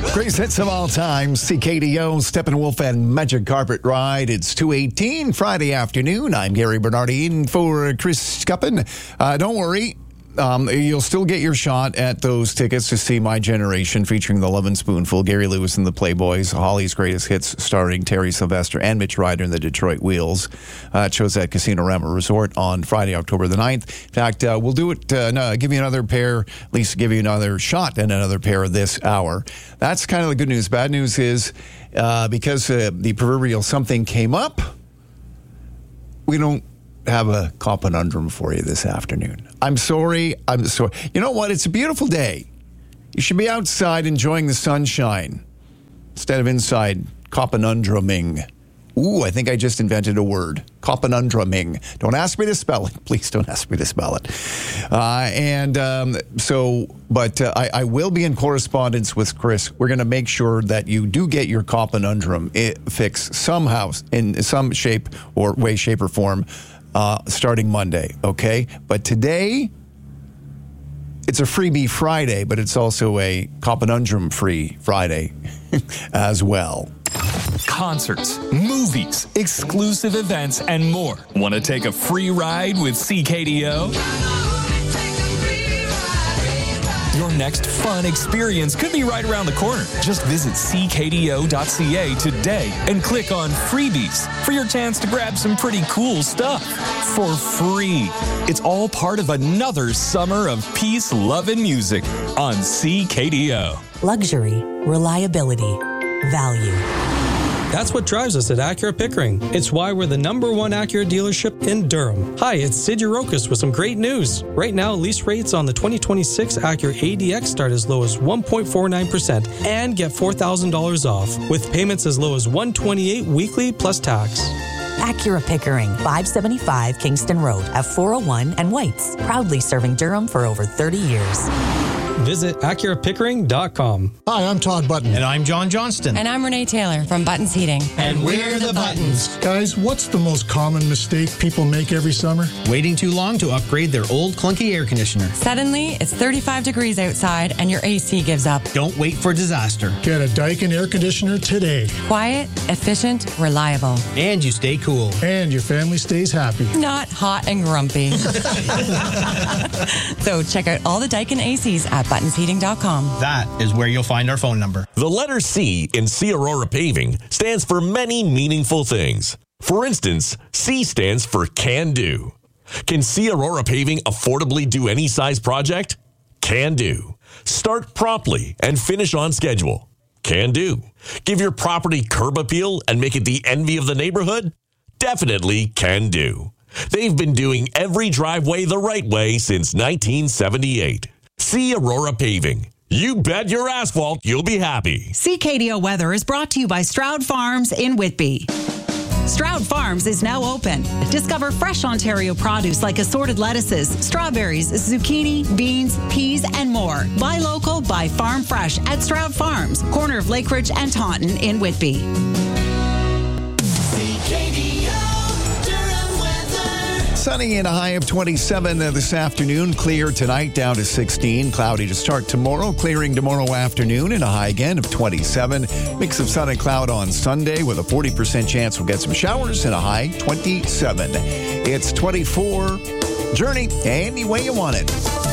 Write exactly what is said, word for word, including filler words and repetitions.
Greatest hits of all time, C K D O, Steppenwolf and Magic Carpet Ride. It's two eighteen, Friday afternoon. I'm Gary Bernardi in for Chris Scuppin. Uh, don't worry. Um, you'll still get your shot at those tickets to see My Generation featuring The Lovin' Spoonful, Gary Lewis and the Playboys, Holly's Greatest Hits starring Terry Sylvester and Mitch Ryder and the Detroit Wheels. Uh, it shows at Casino Rama Resort on Friday, October the ninth. In fact, uh, we'll do it, uh, no, give you another pair, at least give you another shot at another pair this hour. That's kind of the good news. Bad news is uh, because uh, the proverbial something came up, we don't have a conundrum for you this afternoon. I'm sorry. I'm sorry. You know what? It's a beautiful day. You should be outside enjoying the sunshine instead of inside conundruming. Ooh, I think I just invented a word. Conundruming. Don't ask me to spell it. Please don't ask me to spell it. Uh, and um, so, but uh, I, I will be in correspondence with Chris. We're going to make sure that you do get your conundrum fix somehow, in some shape or way, shape, or form, Uh, starting Monday, okay? But today, it's a freebie Friday, but it's also a conundrum-free Friday as well. Concerts, movies, exclusive events, and more. Want to take a free ride with C K D O? Your next fun experience could be right around the corner. Just visit c k d o dot c a today and click on Freebies for your chance to grab some pretty cool stuff for free. It's all part of another summer of peace, love, and music on C K D O. Luxury, reliability, value. That's what drives us at Acura Pickering. It's why we're the number one Acura dealership in Durham. Hi, it's Sid Urokis with some great news. Right now, lease rates on the twenty twenty-six Acura A D X start as low as one point four nine percent and get four thousand dollars off, with payments as low as one hundred twenty-eight dollars weekly plus tax. Acura Pickering, five seventy-five Kingston Road at four oh one and White's. Proudly serving Durham for over thirty years. Visit Acura Pickering dot com. Hi, I'm Todd Button. And I'm John Johnston. And I'm Renee Taylor from Buttons Heating. And we're the Buttons. Guys, what's the most common mistake people make every summer? Waiting too long to upgrade their old clunky air conditioner. Suddenly, it's thirty-five degrees outside and your A C gives up. Don't wait for disaster. Get a Daikin air conditioner today. Quiet, efficient, reliable. And you stay cool. And your family stays happy. Not hot and grumpy. So check out all the Daikin A Cs at buttons heating dot com. That is where you'll find our phone number. The letter C in C Aurora Paving stands for many meaningful things. For instance, C stands for can do. Can C Aurora Paving affordably do any size project? Can do. Start promptly and finish on schedule? Can do. Give your property curb appeal and make it the envy of the neighborhood? Definitely can do. They've been doing every driveway the right way since nineteen seventy-eight. C Aurora Paving. You bet your asphalt you'll be happy. C K D O Weather is brought to you by Stroud Farms in Whitby. Stroud Farms is now open. Discover fresh Ontario produce like assorted lettuces, strawberries, zucchini, beans, peas, and more. Buy local, buy farm fresh at Stroud Farms, corner of Lakeridge and Taunton in Whitby. C K D O. Sunny and a high of twenty-seven this afternoon. Clear tonight, down to sixteen. Cloudy to start tomorrow. Clearing tomorrow afternoon and a high again of twenty-seven. Mix of sun and cloud on Sunday with a forty percent chance we'll get some showers and a high twenty-seven. It's twenty-four. Journey any way you want it.